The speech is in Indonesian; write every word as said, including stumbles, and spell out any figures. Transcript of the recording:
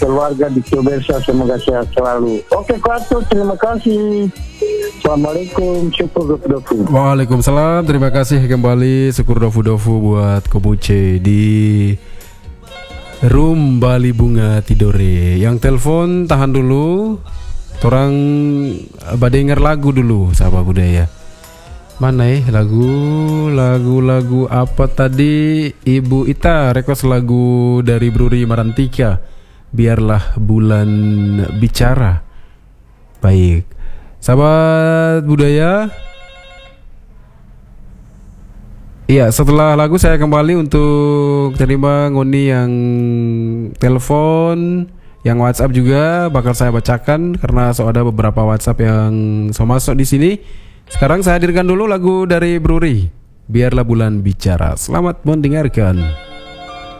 keluarga di Kiobersa, semoga sehat selalu. Oke Ko Arthur, terima kasih. Assalamualaikum, syukur dofu-dofu. Waalaikumsalam, terima kasih kembali. Syukur dofu-dofu buat Kobuce di Room Bali Bunga Tidore. Yang telepon tahan dulu. Orang badenger lagu dulu, sahabat budaya. Mana ya lagu lagu-lagu apa tadi? Ibu Ita request lagu dari Bruri Marantika, Biarlah Bulan Bicara. Baik, sahabat budaya. Iya, setelah lagu saya kembali untuk terima ngoni yang telepon, yang WhatsApp juga bakal saya bacakan karena so ada beberapa WhatsApp yang so masuk di sini. Sekarang saya hadirkan dulu lagu dari Bruri, Biarlah Bulan Bicara. Selamat mendengarkan.